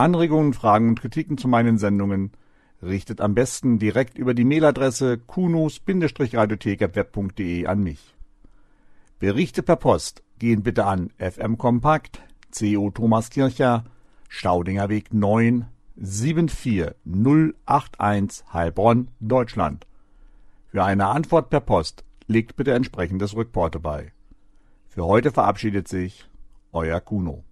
Anregungen, Fragen und Kritiken zu meinen Sendungen richtet am besten direkt über die Mailadresse kunos-radiothek@web.de an mich. Berichte per Post gehen bitte an FM Kompakt, CO Thomaskircher, Staudinger Weg 9, 74081 Heilbronn, Deutschland. Für eine Antwort per Post legt bitte entsprechendes Rückporto bei. Für heute verabschiedet sich Euer Kuno.